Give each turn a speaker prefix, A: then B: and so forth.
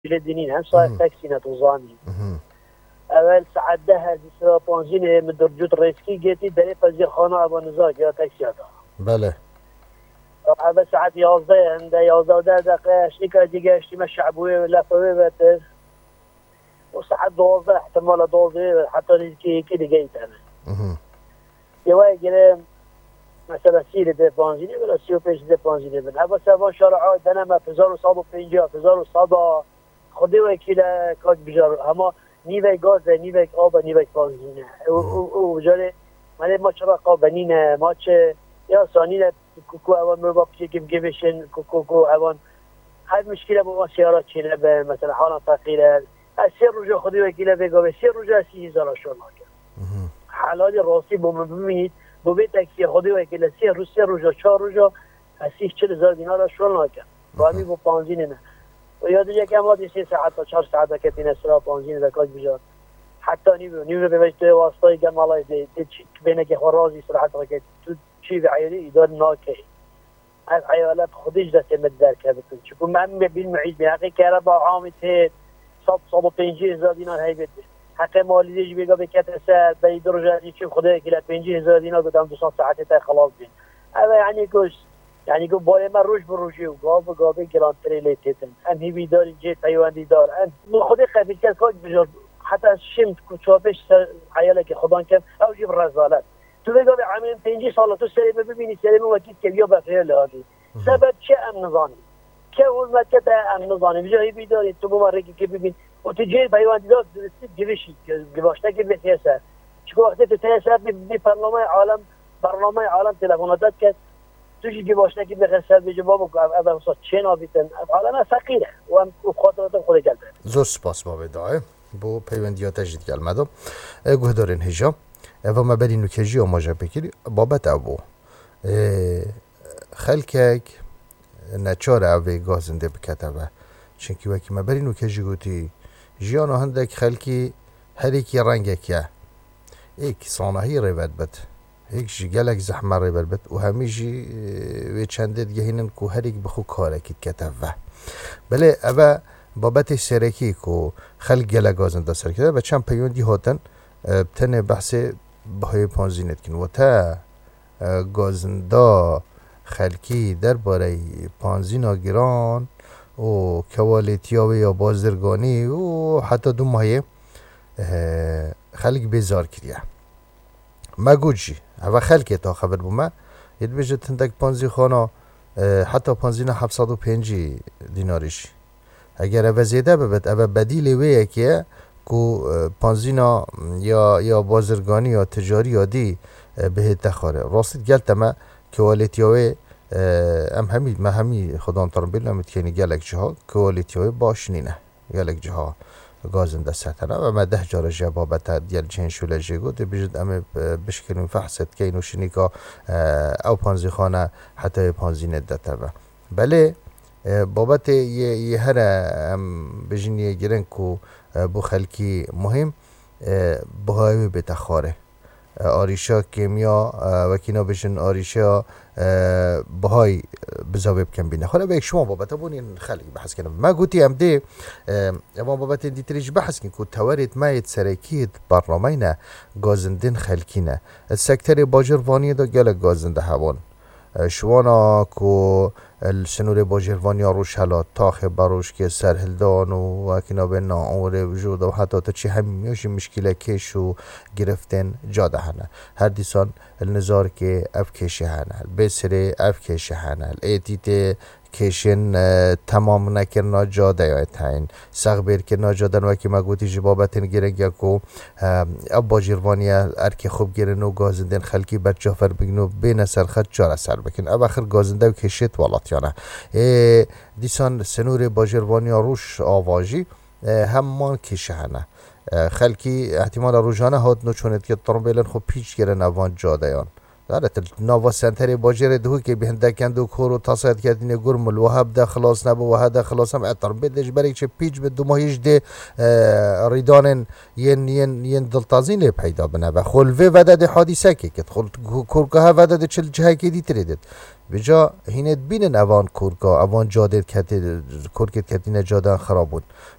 A: دینین هم صاحب تاکسی نتوزانی اول ساعت 10 ساعت 15 من درجوت ریسکی گیتی دری پذیر خانه ابو نزاک یا تاکسی ادا
B: بله
A: اول ساعت 11 عند 11 دقيقه شنيكا دیگه اشتما شعبويه ولا فوي بتر وساعت 12 احتمال 12 حتى كده جاي تمام يواي جرام مثلا سير ده بنزيني ولا سيو بيش ده بنزيني بن هذا سبا شارع دنا ما 1150 1100 خدي وكيلا كاج بجار اما نيوي غاز نيوي آب نيوي بنزينه و جاره مال ما چرا قابنینه ما چه یا ثانیه کوکو اوان مربا پیش گیبشن کوکو اوان هاي مشكله با سيارات چینه به مثلا حالا فقیره سه روز خودی وکیل بگو سه روز 30000 شون حلال راستی با ببینید با به تاکسی خودی وکیل سه روز 4 روز 30000 دینار شون نکرد با می با بنزین نه و یاد یک ما 3 ساعت تا 4 ساعت که تین سرا بنزین دکاج بجار حتی نیو به وجه واسطه جمالای دی بینه که خرازی صراحت که تو چی به عیالی ادار ناکه از عیالات خودش دست مدار کرده چون من بالمعيد بحقی كهرباء عامل هيت 150,000 دينار هي بده حق مالیش بگا به کتسه به درجه چی خدا کلا 50,000 دینار بدم 200 ساعت تا خلاص بین اما یعنی کوش یعنی کو باید ما روش بروشی و گاب گران تریلیتن ام هی بیداری جه پیوندی دار ام خود قبیل کرد کاج بجار حتی شمت کوچابش عیاله که خدا کم او جیب رزالت تو بگا به عامل 5 سال تو سری ببینی سری وقتی که بیا به فعل هادی سبب چه ام نظامی که اون مکه ام نظامی بجای بیداری تو بمارکی که ببین و تجيل بيوان دلوقتي جريشي جباشتك بسياسة شكو وقت تسياسة برنامج عالم تلفوناتك كت تجي جباشتك بخسر بجوابك أبدا وصلت شين أبيتن عالم فقيرة وخاطرات خود جلبه
B: زور سپاس با وداعه بو پیوندیات تجدید کلمدو گهدارین هجا و ما برینو کجی و ماجا بکری بابت ابو خلکک نچار اوی گازنده بکتبه چونکی وکی ما برینو کجی گوتی جیانو هندک خلکی هر ایکی رنگکیه ایک صانعی ریبت بد ایک جی گلک زحمه ریبت بد و همیجی وی چنده دیگه هینن که هر ایک بخو کارکید کتبه بله اوه بابت سرکی که خلق گلک گازنده سر کرده و چند پیوندی هاتن بتنه بحث بهای پانزینت کن و تا گازنده خلکی در باره پانزینا گران و کوالیتیاوی یا بازرگانی و حتی 2 ماهه خلق بیزار کریه مگو جی اوه خلقی تا خبر بومه ید بیجه تندک پانزی خانه حتی پانزینا 705 دیناریش اگر اوه زیده ببید اوه بدیل ویه که پانزینا یا بازرگانی یا تجاری یا دی بهت تخاره راستید گلت اما کوالیتیاوی ام همی خدا انترم بیل نمید که گلک جها کوالیتیاوی باش نینه گلک جها گازنده ساتنه و ما 10 جاره جبابت دیل چین شوله جگو دی بیجد ام بشکلون فحصت که اینو شنیکا او پانزی خانه حتی پانزی ندته با بله بابت یه هر بجنیه گرن که بو خلکی مهم بهایی بتخاره آریشا کیمیا وکینا بشن آریشا بهای بزاوی بکن بینه حالا به یک شما بابت بونین خلقی بحث کنم ما گوتی هم ده اما بابت دیتریج بحث کن که توارید مایت سرکیت برنامه نه گازندین خلکی نه سکتر باجروانی دا گل گازنده هوان شوانا که السنور باجروانی روش حالا تاخ باروش که سرهلدان و اکینا به ناعوره وجود و حتی تا چی همیشه مشکل کش و گرفتن جاده هنه هر دیسان النظار که اف کشه هنه بسره اف کشه هنه ایتیت کشن تمام نکرنا جاده یا تاین سغ بیر کرنا جاده وکی مگوتی جبابتن گرنگ یا کو اب باجروانی ارکی خوب گرن و گازندن خلکی بر جافر بگنو بین سرخط جار سر بکن اب آخر گازنده و کشت والاتیانه دیسان سنور باجروانی روش آواجی همان کشه هنه خلکی احتمال روزانه هات نو چونت که ترمبیلن خوب پیچ گرن اوان جاده یان دارت نوا سنتری باجر دهو که بهنده کندو کورو تصاعد کردین گرمل و هب ده خلاص نبو و هده خلاص هم اتر بدش برای چه پیچ به 2 ماهیش ده ریدانن ین دلتازین لی پیدا بنه و خلوه ودد حادثه که خل کورگاه ودد چل جهه که دی تریدد بجا هینت بینن اوان کورگاه اوان جاده کتی کورکت کتین جاده خرابون